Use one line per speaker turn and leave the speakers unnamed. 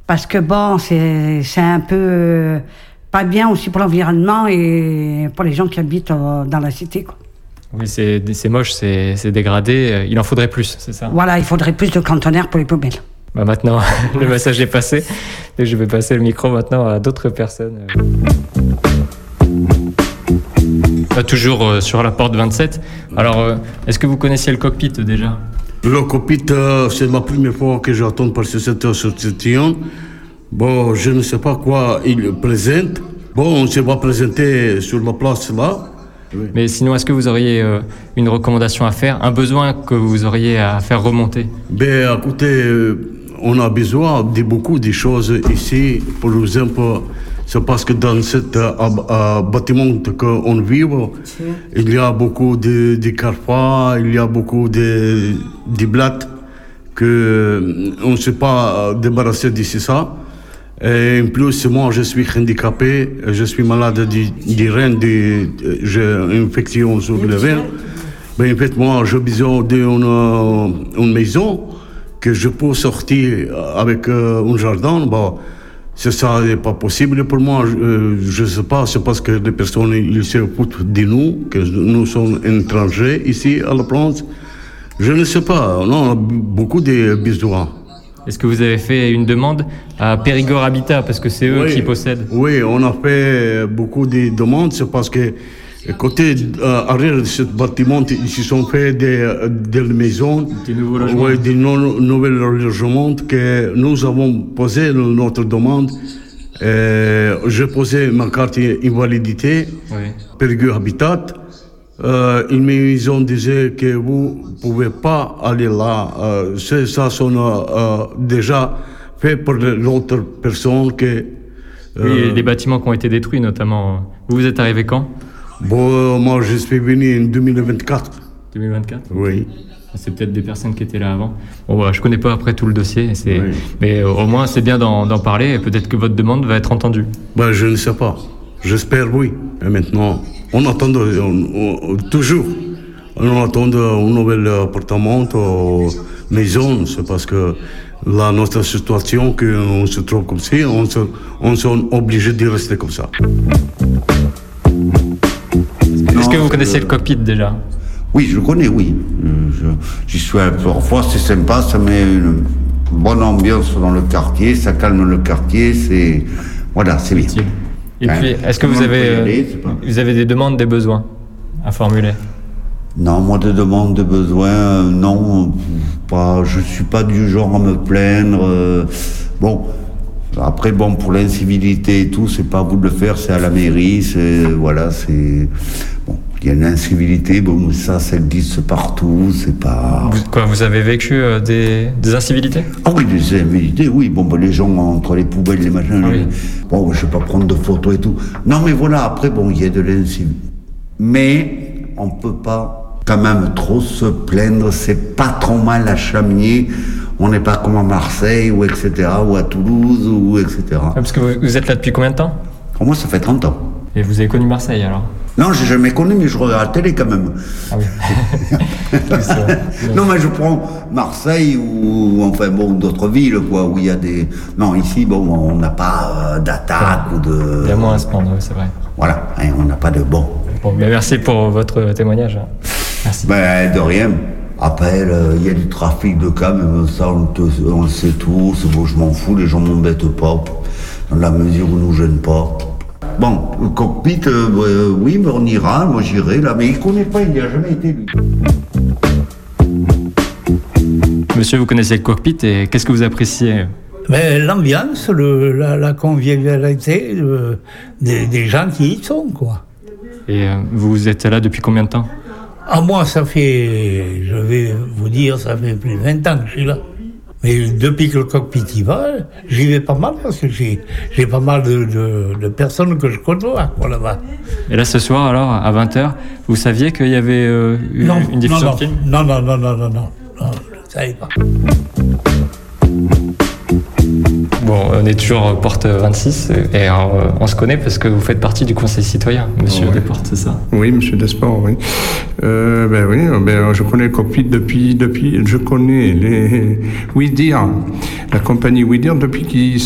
Parce que bon, c'est un peu pas bien aussi pour l'environnement et pour les gens qui habitent dans la cité, quoi.
Oui, c'est moche, c'est dégradé. Il en faudrait plus, c'est ça?
Voilà, il faudrait plus de conteneurs pour les poubelles.
Bah maintenant, le message est passé. Et je vais passer le micro maintenant à d'autres personnes. Toujours sur la porte 27. Alors, est-ce que vous connaissiez le cockpit déjà?
Le cockpit, c'est la première fois que j'entends parler de cette association. Bon, je ne sais pas quoi il présente. Bon, on se va présenter sur la place là. Oui.
Mais sinon, est-ce que vous auriez une recommandation à faire, un besoin que vous auriez à faire remonter?
Ben, écoutez, on a besoin de beaucoup de choses ici. Par exemple, c'est parce que dans ce bâtiment qu'on vit, il y a beaucoup de carrefours, il y a beaucoup de blattes qu'on ne sait pas débarrasser d'ici ça. Et en plus, moi, je suis handicapé, je suis malade du rein, j'ai une infection sur le rein. Mais en fait, moi, j'ai besoin d'une maison que je peux sortir avec un jardin. Bon, ça n'est pas possible pour moi. Je ne sais pas, c'est parce que les personnes ils se foutent de nous, que nous sommes étrangers ici à la France. Je ne sais pas, on a beaucoup de besoins.
Est-ce que vous avez fait une demande à Périgord Habitat, parce que c'est eux qui possèdent?
Oui, on a fait beaucoup de demandes, c'est parce que côté arrière de ce bâtiment, ils se sont fait des maisons,
des nouveaux logements.
Oui, des nouveaux logements que nous avons posé notre demande. J'ai posé ma carte invalidité, Périgord Habitat. Ils ont dit que vous ne pouvez pas aller là. Ça sont déjà fait pour l'autre personne.
Oui, les bâtiments qui ont été détruits notamment. Vous êtes arrivé quand?
Bon, moi je suis venu en 2024.
2024?
Oui.
C'est peut-être des personnes qui étaient là avant. Bon, bah, je ne connais pas après tout le dossier, mais au moins c'est bien d'en parler et peut-être que votre demande va être entendue.
Ben, je ne sais pas. J'espère oui. Et maintenant, on attend toujours. On attend un nouvel appartement, maison. C'est parce que notre situation, qu'on se trouve comme ça, on est obligé de rester comme ça.
Est-ce que vous connaissez le cockpit déjà?
Oui, je le connais, oui. J'y suis un peu. Parfois, c'est sympa, ça met une bonne ambiance dans le quartier, ça calme le quartier, c'est bien.
Et puis, est-ce que vous avez des demandes, des besoins à formuler?
Non, moi, des demandes, des besoins, non, pas. Je suis pas du genre à me plaindre. Bon, après, pour l'incivilité et tout, c'est pas à vous de le faire, c'est à la mairie, bon. Il y a une incivilité, ça existe partout, c'est pas...
Vous avez vécu des incivilités?
Ah oui, des incivilités, oui. Les gens entre les poubelles, les machins...
Oui.
Bon, je vais pas prendre de photos et tout. Non, mais voilà, après, il y a de l'incivilité. Mais on peut pas quand même trop se plaindre, c'est pas trop mal à Chamiers. On n'est pas comme à Marseille, ou etc., ou à Toulouse, ou etc.
Parce que vous êtes là depuis combien de temps?
Pour moi, ça fait 30 ans.
Et vous avez connu Marseille, alors?
Non, j'ai jamais connu, mais je regarde la télé quand même.
Ah oui.
Non, mais je prends Marseille ou d'autres villes, où il y a des... Non, ici, on n'a pas d'attaque ou de...
Il y a moins à se prendre, c'est vrai.
Voilà, on n'a pas de... Bon,
mais merci pour votre témoignage. Merci.
De rien. Après, il y a du trafic de cam, ça, on le sait tous. Je m'en fous, les gens ne m'embêtent pas, dans la mesure où ils ne nous gênent pas. Bon, le cockpit, oui, mais on ira, moi j'irai là, mais il ne connaît pas, il n'y a jamais été lui.
Monsieur, vous connaissez le cockpit et qu'est-ce que vous appréciez?
L'ambiance, la convivialité des gens qui y sont, quoi.
Et vous êtes là depuis combien de temps?
Moi, je vais vous dire, ça fait plus de 20 ans que je suis là. Mais depuis que le cockpit y va, j'y vais pas mal parce que j'ai pas mal de personnes que je côtoie là-bas.
Et là, ce soir, alors, à 20h, vous saviez qu'il y avait une diffusion de film?
Non, je ne savais pas.
Bon, on est toujours porte 26 et on se connaît parce que vous faites partie du conseil citoyen, monsieur Desportes, c'est ça?
Oui, monsieur Desportes, oui. Je connais le cockpit depuis je connais les Ouidir, la compagnie Ouidir depuis qu'ils